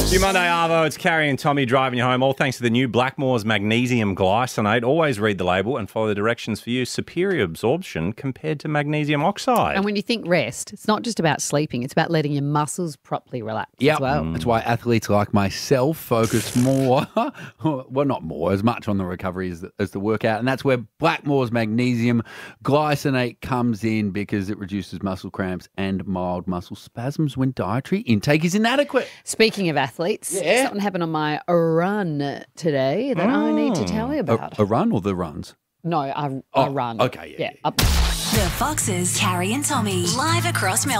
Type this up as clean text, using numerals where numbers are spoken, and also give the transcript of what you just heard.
Your Monday Arvo, it's Carrie and Tommy driving you home, all thanks to the new Blackmores Magnesium Glycinate. Always read the label and follow the directions for you. Superior absorption compared to magnesium oxide. And when you think rest, it's not just about sleeping, it's about letting your muscles properly relax as well. That's why athletes like myself focus more, well, not more, as much on the recovery as the workout. And that's where Blackmores Magnesium Glycinate comes in, because it reduces muscle cramps and mild muscle spasms when dietary intake is inadequate. Speaking of athletes, something happened on my run today that I need to tell you about. A run or the runs? No, I run. Okay, yeah. Up. The Foxes, Carrie and Tommy, live across Melbourne.